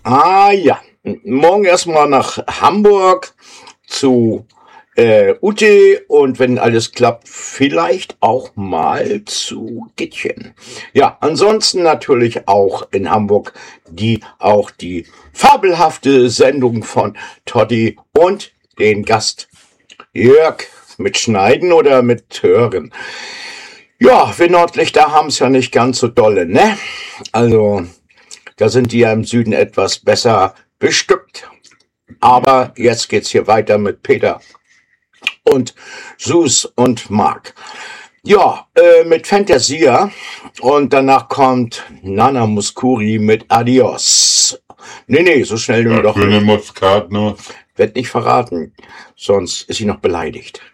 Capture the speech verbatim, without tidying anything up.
Ah ja, morgen erstmal nach Hamburg zu äh, Ute und wenn alles klappt, vielleicht auch mal zu Gittchen. Ja, ansonsten natürlich auch in Hamburg die auch die fabelhafte Sendung von Totti und den Gast Jörg mit Schneiden oder mit Hören. Ja, wir Nordlichter haben es ja nicht ganz so dolle, ne? Also, da sind die ja im Süden etwas besser bestückt. Aber jetzt geht's hier weiter mit Peter und Sus und Mark. Ja, äh, mit Fantasia und danach kommt Nana Muscuri mit Adios. Nee, nee, so schnell nur Ja, doch schöne nicht. Muskatnuss. Wird nicht verraten, sonst ist sie noch beleidigt.